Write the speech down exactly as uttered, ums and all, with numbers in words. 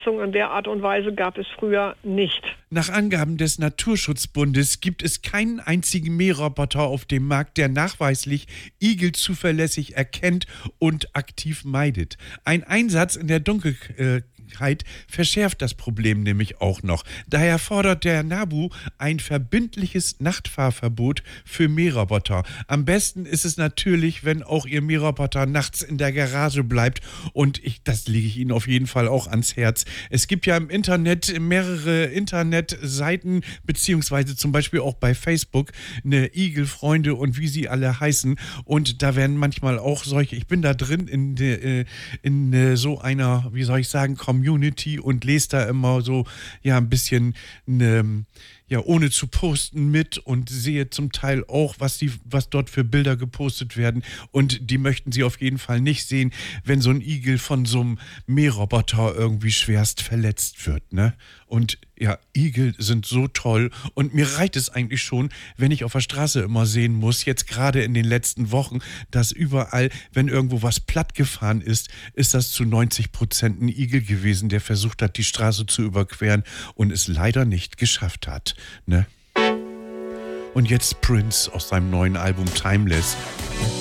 in der Art und Weise gab es früher nicht. Nach Angaben des Naturschutzbundes gibt es keinen einzigen Mähroboter auf dem Markt, der nachweislich Igel zuverlässig erkennt und aktiv meidet. Ein Einsatz in der Dunkelheit verschärft das Problem nämlich auch noch. Daher fordert der NABU ein verbindliches Nachtfahrverbot für Mähroboter. Am besten ist es natürlich, wenn auch Ihr Mähroboter nachts in der Garage bleibt, und ich, das lege ich Ihnen auf jeden Fall auch ans Herz. Es gibt ja im Internet mehrere Internetseiten, beziehungsweise zum Beispiel auch bei Facebook, eine Igelfreunde und wie sie alle heißen, und da werden manchmal auch solche, ich bin da drin in, de, in so einer, wie soll ich sagen, Community und lese da immer so, ja, ein bisschen, ne, ja, ohne zu posten mit und sehe zum Teil auch, was die, was dort für Bilder gepostet werden, und die möchten Sie auf jeden Fall nicht sehen, wenn so ein Igel von so einem Mähroboter irgendwie schwerst verletzt wird, ne? Und ja, Igel sind so toll, und mir reicht es eigentlich schon, wenn ich auf der Straße immer sehen muss, jetzt gerade in den letzten Wochen, dass überall, wenn irgendwo was platt gefahren ist, ist das zu neunzig Prozent ein Igel gewesen, der versucht hat, die Straße zu überqueren und es leider nicht geschafft hat, ne? Und jetzt Prince aus seinem neuen Album Timeless.